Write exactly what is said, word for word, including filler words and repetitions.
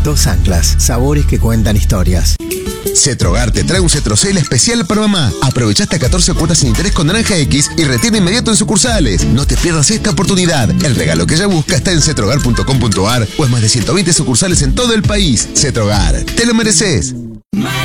Dos anclas, sabores que cuentan historias. Cetrogar te trae un Cetrocel especial para mamá. Aprovecha hasta catorce cuotas sin interés con Naranja X y retira inmediato en sucursales. No te pierdas esta oportunidad. El regalo que ella busca está en cetrogar punto com punto ar o en más de ciento veinte sucursales en todo el país. Cetrogar, te lo mereces.